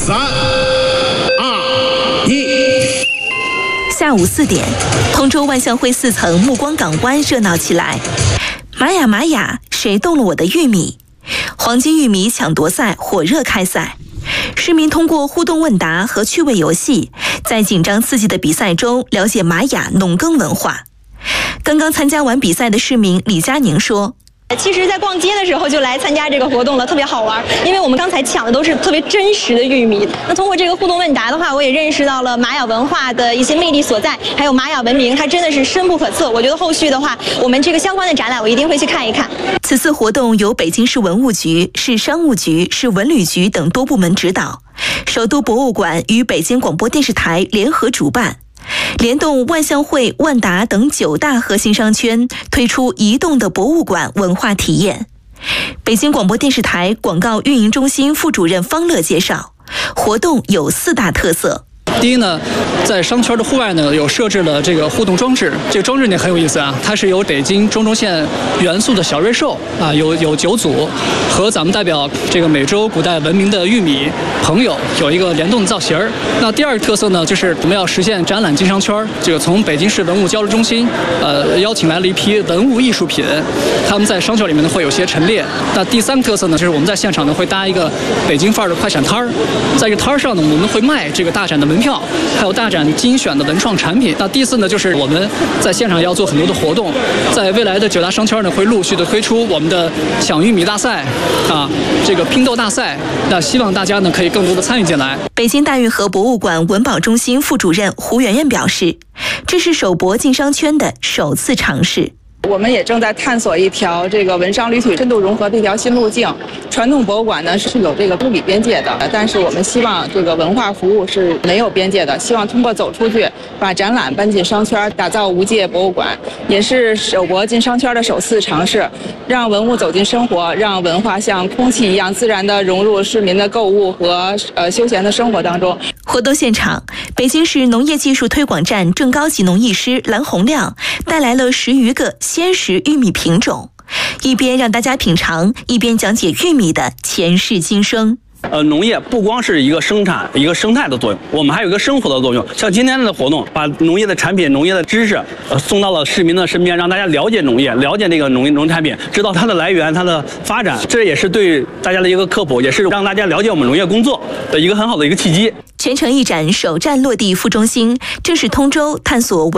3、2、1。 下午4点，通州万象汇4层目光港湾热闹起来。玛雅玛雅，谁动了我的玉米？黄金玉米抢夺赛火热开赛，市民通过互动问答和趣味游戏，在紧张刺激的比赛中了解玛雅农耕文化。刚刚参加完比赛的市民李佳宁说。 其实，在逛街的时候就来参加这个活动了，特别好玩。因为我们刚才抢的都是特别真实的玉米。那通过这个互动问答的话，我也认识到了玛雅文化的一些魅力所在，还有玛雅文明，它真的是深不可测。我觉得后续的话，我们这个相关的展览，我一定会去看一看。 此次活动由北京市文物局、市商务局、市文旅局等多部门指导，首都博物馆与北京广播电视台联合主办。联动万象汇、万达等9大核心商圈，推出移动的博物馆文化体验。北京广播电视台广告运营中心副主任方乐介绍，活动有4大特色。 第一呢，在商圈的户外呢，有设置了这个互动装置。这个装置呢很有意思啊，它是由北京中轴线元素的小瑞兽啊，有9组，和咱们代表这个美洲古代文明的玉米朋友有一个联动的造型儿。那第二个特色呢，就是我们要实现展览进商圈。这个从北京市文物交流中心邀请来了一批文物艺术品，他们在商圈里面呢会有些陈列。那第3个特色呢，就是我们在现场呢会搭一个北京范儿的快闪摊儿，在这个摊儿上呢，我们会卖这个大展的门票，还有大展精选的文创产品。那第4呢，就是我们在现场要做很多的活动，在未来的9大商圈呢，会陆续的推出我们的抢玉米大赛啊，这个拼豆大赛。那希望大家呢可以更多的参与进来。 北京大运河博物馆文保中心副主任胡媛媛表示，这是首博进商圈的首次尝试。 我们也正在探索一条这个文商旅体深度融合的一条新路径。传统博物馆呢是有这个物理边界的，但是我们希望这个文化服务是没有边界的，希望通过走出去，把展览搬进商圈，打造无界博物馆，也是首博进商圈的首次尝试，让文物走进生活，让文化像空气一样自然地融入市民的购物和休闲的生活当中。 活动现场，北京市农业技术推广站正高级农艺师蓝洪亮带来了10余个鲜食玉米品种，一边让大家品尝，一边讲解玉米的前世今生。 农业不光是一个生产、一个生态的作用，我们还有一个生活的作用。像今天的活动，把农业的产品、农业的知识送到了市民的身边，让大家了解农业，了解这个农产品，知道它的来源、它的发展。这也是对大家的一个科普，也是让大家了解我们农业工作的一个很好的一个契机。 全程一展首站落地副中心，正是通州探索